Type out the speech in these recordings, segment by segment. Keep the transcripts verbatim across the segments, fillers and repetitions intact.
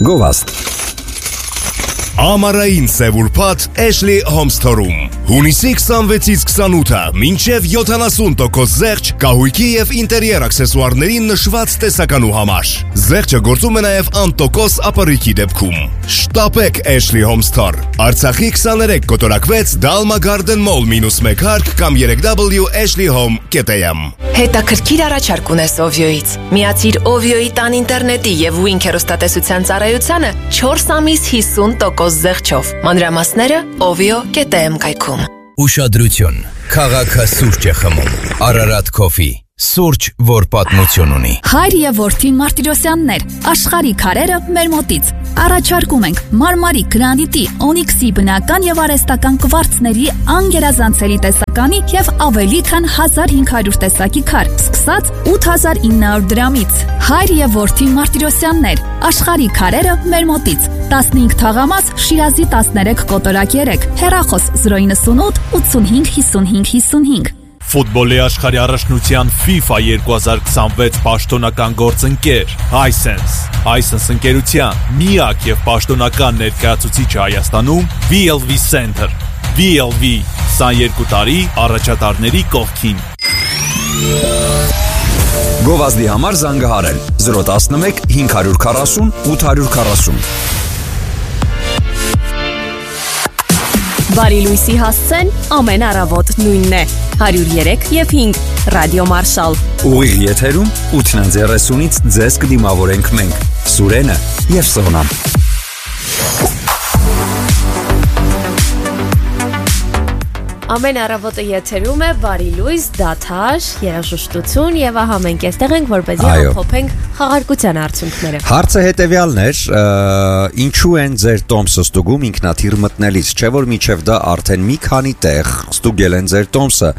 Գովաստ Ամառային սևուրփաթ Ashley Home Store-ում Հունիսի քսանվեցից քսանութը մինչև յոթանասուն տոկոս զեղչ կահույքի և ինտերիեր աքսեսուարների նշված տեսականու համար Զեղչը գործում է նաև անտոկոս ապառիքի դեպքում Շտապեք Ashley Home Store Արցախի քսաներեք կոտորակվեց Dalma Garden Mall մինուս մեկ հարկ կամ երեք w ashley home dot am Հետաքրքիր առաջարկ ունես Ovio-ից Միացիր Ovio-ի տան ինտերնետի և Wink հեռուստատեսության ծառայությանը չորս ամիս հիսուն տոկոս զեղչով Մանրամասները ovio dot am կայքում Ուշադրություն, քաղաքը սուրճ է խմում, Ararat Coffee, սուրճ, որ պատմություն ունի Հայր և որդի Մարտիրոսյաններ, աշխարհի քարերը մեր մոտից Առաջարկում ենք մարմարի, գրանիտի, օնիքսի բնական և արհեստական կվարցների անգերազանցելի տեսականի և ավելի քան հազար հինգ հարյուր տեսակի քար, սկսած ութ հազար ինը հարյուր դրամից Հայր և որդի Մարտիրոսյաններ, աշխարհի քարերը մեր մոտից տասնհինգ թաղամաս, Շիրազի տասներեք կոտորակ երեք, հեռախոս զրո իննսունութ ութսունհինգ հիսունհինգ հիսունհինգ Ֆուտբոլի աշխարհի առաջնության FIFA երկու հազար քսանվեց պաշտոնական գործընկեր Hisense Hisense ընկերության միակ եւ պաշտոնական ներկայացուցիչը Հայաստանում V L V Center V L V քսաներկու տարի առաջատարների կողքին Գովազդի համար զանգահարել զրո տասնմեկ հինգ հարյուր քառասուն ութ հարյուր քառասուն Բարի լույսի հասցեն ամեն առավոտ նույնն է հարյուր երեք և հինգ Ռադիո Մարշալ Ուղիղ եթերում ութն երեսունից ձեզ կդիմավորենք մենք Սուրենը և Սոնան Ամեն առավոտը եթերում է բարի լույս, դադար, երաժշտություն եւ ահա մենք այստեղ ենք որպեսզի ամփոփենք խաղարկության արդյունքները։ Հարցը հետեւյալն էր, ինչու են ձեր տոմսը ստուգում ինքնաթիռ մտնելիս, չէ՞ որ միջև դա արդեն մի քանի տեղ ստուգել են ձեր տոմսը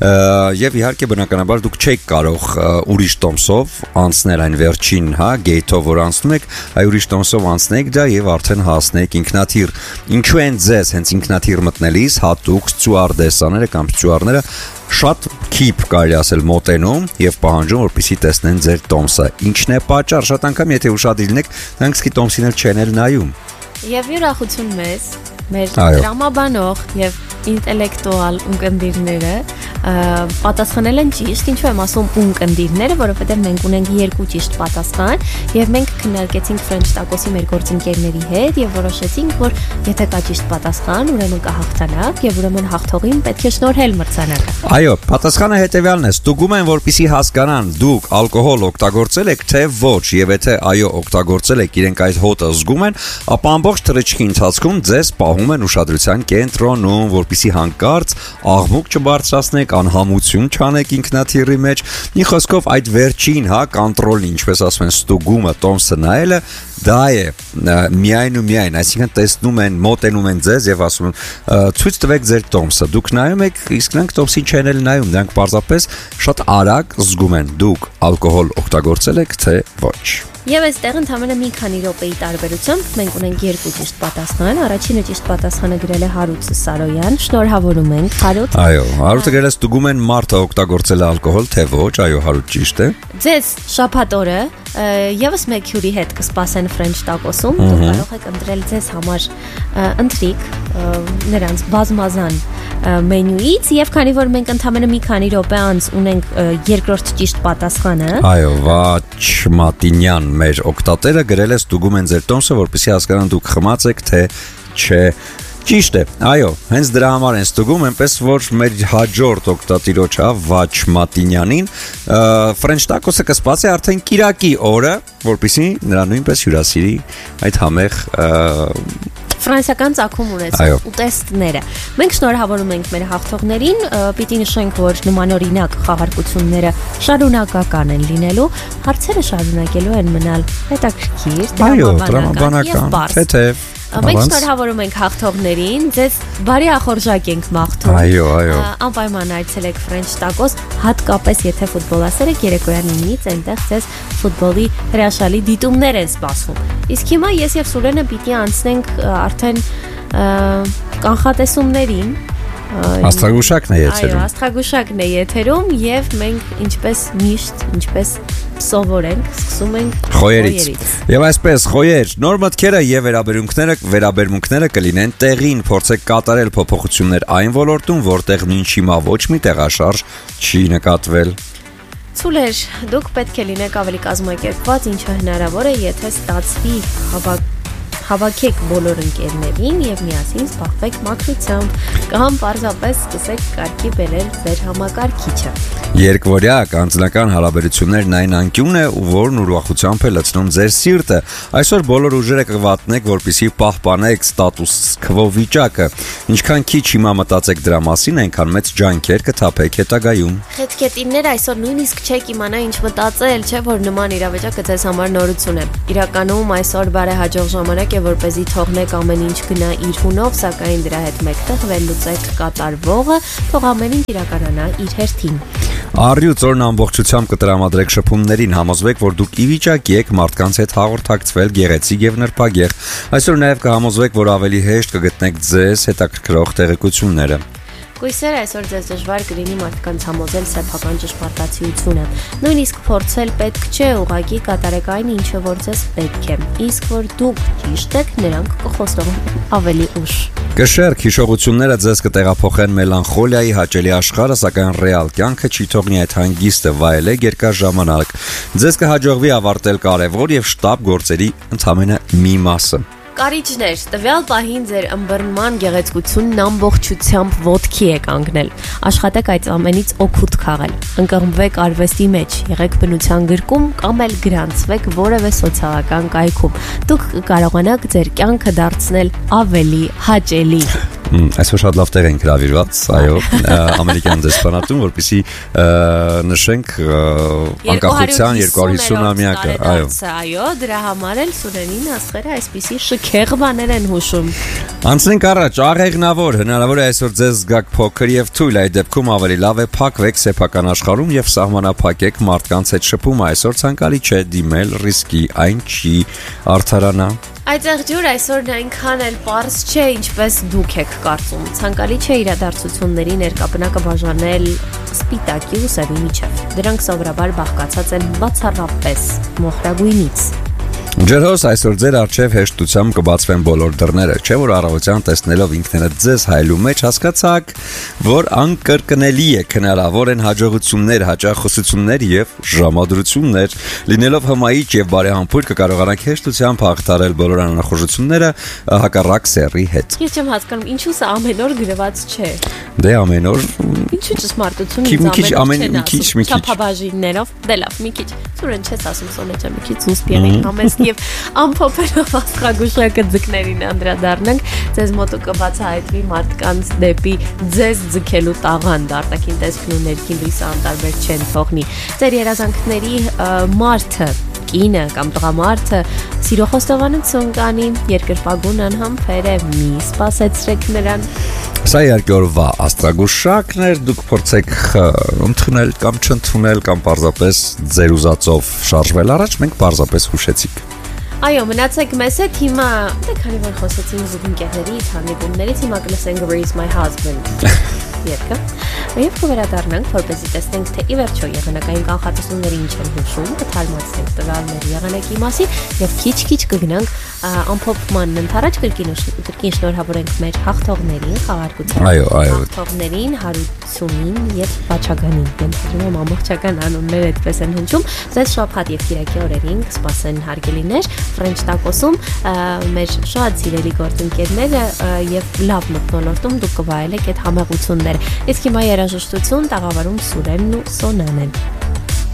եւ իհարկե բնականաբար դուք չեք կարող ուրիշ տոմսով անցնել այն վերջին, հա, գեյթով որ անցնում եք, այ ուրիշ տոմսով անցնեք դա եւ արդեն հասնեք ինքնաթիռ։ Ինչու են ձեզ հենց ինքնաթիռ մտնելիս հատուկ ծուար դեսաները կամ ծուարները շատ քիփ կարելի ասել մոտենում եւ պահանջում որպեսզի տեսնեն ձեր տոմսը ինչն է պատճառ շատ անգամ եթե ուշադիր լինեք նրանք սկի տոմսին էլ չեն էլ նայում եւ յուրախություն մեզ մեր դրամաբանող եւ ինտելեկտուալ ունկնդիրները պատասխանել են ճիշտ, ինչու եմ ասում ունկնդիրները, որովհետև մենք ունենք երկու ճիշտ պատասխան եւ մենք քննարկեցինք French Tacos-ի մեր գործընկերների հետ եւ որոշեցինք, որ եթե կա ճիշտ պատասխան, ուրեմն կա հաղթանակ եւ ուրեմն հաղթողին պետք է շնորհել մրցանակը։ Այո, պատասխանը հետեւյալն է. ստուգում են, որպեսզի հասկանան դուք ալկոհոլ օգտագործել եք թե ոչ եւ եթե այո օգտագործել եք, իրենք այդ հոտը զգում են, ապա ամբողջ թռիչքի ընթացքում ձեզ պահում են ուշադրության կենտրոնում, որպեսզի հանկարծ աղմուկ չբարձրացնեք, անհամություն չանեք ինքնաթիռի մեջ։ Մի խոսքով այդ վերջին, հա, կոնտրոլը, ինչպես ասում են, ստուգումը, տոմսը նայելը, դա է միայն ու միայն, այսինքն տեսնում են, մոտենում են ձեզ եւ ասում են ցույց տվեք ձեր տոմսը։ Դուք նայում եք, իսկ նրանք տոմսին չեն էլ նայում, նրանք պարզապես շատ արագ զգում են դուք ալկոհոլ օգտագործել եք թե ոչ։ Եվ այստեղ ընդհանրապես մի քանի րոպեի տարբերությամբ մենք ունենք երկու ճիշտ պատասխան։ Առաջինը ճիշտ պատասխանը գրել է Հարութ Սարոյան։ Շնորհավորում ենք, Հարութ։ Այո, Հարութը գրել է ստուգում են մարդը օգտագործել է ալկոհոլ թե ոչ, այո, Հարութ ճիշտ է։ Ձեզ շաբաթ օրը եւս մեկ հյուրի հետ կսպասեն French Tacos-ում, դուք կարող եք ընտրել ձեզ համար ընթրիկ նրանց բազմազան մենյուից եւ քանի որ մենք ընդհանրապես մի քանի րոպե անց ունենք երկրորդ ճիշտ պատասխանը։ Այո, Վաչ Մատինյան մեր օգտատերը գրել է ստուգում են ձեր տոմսը, որպեսզի հասկանան դուք խմած եք թե չէ։ Ճիշտ է, այո, հենց դրա համար են ստուգում, այնպես որ մեր հաջորդ օգտատիրոջ, հա, Վաչ Մատինյանին French Tacos-ը կսպասի արդեն կիրակի օրը, որպեսզի նրա նույնպես հյուրասիրի այդ համեղ ֆրանսիական ծագում ունեցող ուտեստները։ Մենք շնորհավորում ենք մեր հաղթողներին, պիտի նշենք, որ նմանօրինակ խաղարկությունները շարունակական են լինելու, հարցերը շարունակելու են մնալ հետաքրքիր, տրամաբանական եւ բարձր։ Մենք շնորհավորում ենք հաղթողներին, ձեզ բարի ախորժակ ենք մաղթում։ Այո, այո։ Անպայման այցելեք French Tacos, հատկապես եթե ֆուտբոլասեր եք երեկոյան նույնից այնտեղ ձեզ ֆուտբոլի հրաշալի դիտումներ են սպասում։ Իսկ հիմա ես եւ Սուրենը պիտի անցնենք արդեն կանխատեսումներին։ Աստղագուշակն է եթերում։ Այո, աստղագուշակն է եթերում եւ մենք ինչպես միշտ, ինչպես սովորենք, սկսում ենք խոյերից։ Եվ այսպես, խոյեր, նոր մտքերը եւ վերաբերմունքները, վերաբերմունքները կլինեն տեղին, փորձեք կատարել փոփոխություններ այն ոլորտում, որտեղ մինչ հիմա ոչ մի տեղաշարժ չի նկատվել։ Ցուլեր, դուք պետք է լինեք ավելի կազմակերպված, ինչը հնարավոր է, եթե ստացվի հավաք Հավաքեք բոլոր ընկերներին եւ միասին զբաղվեք մաքրությամբ կամ պարզապես սկսեք կարգի բերել ձեր համակարգիչը։ Երկվորյակ անձնական հարաբերություններն այն անկյունն է, որն ուրախությամբ է լցնում ձեր սիրտը։ Այսօր բոլոր ուժերը կվատնեք, որպեսզի պահպանեք ստատուս քվո վիճակը։ Ինչքան քիչ հիմա մտածեք դրա մասին, այնքան մեծ ջանքեր կթափեք հետագայում։ Հետքետինները այսօր նույնիսկ չեք իմանա ինչ մտածել, չէ՞ որ նման իրավիճակը ձեզ համար նորություն է։ Իրականում այսօր բարեհաջող ժամանակ է, որպեսզի թողնեք ամեն ինչ գնա իր հունով, սակայն դրա հետ մեկտեղ վերլուծեք կատարվողը, թող ամեն ինչ իրականանա իր հերթին։ Առյուծ օրն ամբողջությամբ կտրամադրեք շփումներին, համոզվեք, որ դուք ի վիճակի եք մարդկանց հետ հաղորդակցվել գեղեցիկ եւ նրբագեղ։ Այսօր նաեւ կհամոզվեք, որ ավելի հեշտ կգտնեք ձեզ հետաքրքրող տեղեկությունները։ Կույսեր այսօր ձեզ դժվար կլինի մարդկանց համոզել սեփական ճշմարտացիությունը։ Նույնիսկ փորձել պետք չէ, ուղղակի կատարեք այն, ինչը որ ձեզ պետք է։ Իսկ որ դուք ճիշտ եք, նրանք կխոսողեն ավելի ուշ։ Կշերք հիշողությունները ձեզ կտեղափոխեն մելանխոլիայի հաճելի աշխարհը, սակայն ռեալ կյանքը չի թողնի այդ հանգիստը վայելեք երկար ժամանակ։ Ձեզ կհաջողվի ավարտել կարևոր եւ շտապ գործերի ընդամենը մի մասը։ Կարիճներ, տվյալ պահին ձեր ըմբռնման գեղեցկությունն ամբողջությամբ ոտքի է կանգնել։ Աշխատեք այդ ամենից օգուտ քաղել։ Ընկղմվեք արվեստի մեջ, եղեք բնության գրկում կամ էլ գրանցվեք որևէ սոցիալական կայքում։ Դուք կարողանաք ձեր կյանքը դարձնել ավելի հաճելի։ Այսօր շատ լավ տեղ ենք հրավիրված, այո, ամերիկյան դեսպանատուն, որպեսզի նշենք անկախության երկու հարյուր հիսուն-ամյակը, այո։ Այո, դրա համար էլ Սուրենին աստղերը այսպիսի շքեղ բաներ են հուշում։ Անցնենք առաջ, աղեղնավոր, հնարավոր է այսօր ձեզ զգաք փոքր եւ թույլ, այդ դեպքում ավելի լավ է փակվեք սեփական աշխարհում եւ սահմանափակեք մարդկանց հետ շփումը, այսօր ցանկալի չէ դիմել ռիսկի, այն չի արդարանա։ Այդտեղ ջուր այսօրն այնքան էլ պարզ չէ, ինչպես դուք եք կարծում։ Ցանկալի չէ իրադարձությունների ներկապնակը բաժանել սպիտակի ու սևի միջև։ Դրանք սովորաբար բաղկացած են բացառապես մոխրագույնից։ Ջերհոս այսօր ձեր առջև հեշտությամբ կբացվեն բոլոր դռները, չէ՞ որ առավոտյան տեսնելով ինքներդ ձեզ հայելու մեջ հասկացաք, որ անկրկնելի է, հնարավոր են հաջողություններ, հաճախոսություններ եւ ժամադրություններ, լինելով հմայիչ եւ բարեհամբույր կկարողանաք հեշտությամբ հաղթարել բոլոր անախորժությունները հակառակ սեռի հետ։ Ես չեմ հասկանում, ինչու սա ամեն օր գրված չէ։ Դե ամեն օր ինչու ճշմարտությունից ամեն մի քիչ, մի քիչ, չափաբաժիններով, դե լավ, մի քիչ։ Սուրեն չես ասում սոնեջը մի քիչ զուսպիղի համես եւ ամփոփելով աստղագուշակը ձկներին անդրադառնանք, ձեզ մոտը կբացահայտվի մարդկանց դեպի ձեզ ձգելու տաղանդ, արտաքին տեսքն ու ներքին լույսը անտարբեր չեն թողնի։ Ձեր երազանքների մարդը, կինը կամ տղամարդը սիրո խոստովանություն կանի, երկրպագուն անհամբեր է, մի սպասեցրեք նրան։ Սա իհարկե օրվա աստղագուշակն էր, դուք փորձեք ընդունել կամ չընդունել կամ պարզապես ձեր ուզածով շարժվել առաջ, մենք պարզապես հուշեցիք։ Այո, մնացեք մեզ հետ, հիմա դե քանի որ խոսեցինք զուգընկերներից, հանդիպումներից, հիմա կլսենք Where is my husband երգը, եւ կվերադառնանք, որպեսզի տեսնենք, թե ի վերջո եղանակային կանխատեսումները ինչ են հուշում, կթարմացնենք տվյալների եղանակի մասին եւ քիչ-քիչ կգնանք ամփոփման ընթരാճ կրկին կրկին շնորհավորենք մեր հաղթողներին, խաղարկության հաղթողներին, հարությունին եւ Բաչագանին։ Ենթադրում եմ ամբողջական անունները այդպես են հնչում։ Ձեզ շաբաթ եւ կիրակի օրերին կսպասեն հարգելիներ French Tacos-ում մեր շատ սիրելի գործընկերները եւ լավ մթնոլորտում դուք կվայելեք այդ համեղությունները։ Իսկ հիմա երաժշտություն տաղավարում Սուրենն ու Սոնան են։